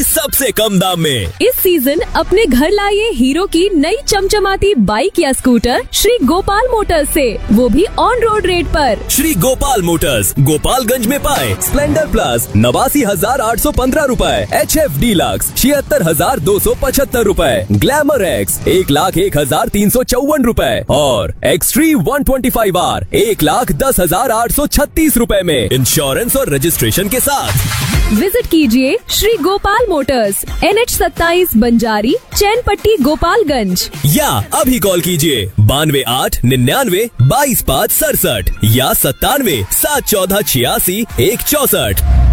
सबसे कम दाम में। इस सीजन अपने घर लाइए हीरो की नई चमचमाती बाइक या स्कूटर श्री गोपाल मोटर्स से, वो भी ऑन रोड रेट पर। श्री गोपाल मोटर्स गोपालगंज में पाए स्प्लेंडर प्लस 89,815 रूपए, HF डीलक्स 76,275 रूपए, ग्लैमर एक्स 1,01,354 रूपए और एक्सट्रीम 125R 1,10,836 रूपए में इंश्योरेंस और रजिस्ट्रेशन के साथ। विजिट कीजिए श्री गोपाल मोटर्स, NH 27 बंजारी चैनपट्टी गोपालगंज, या अभी कॉल कीजिए 92,899,22,567 या 97,714,86,164।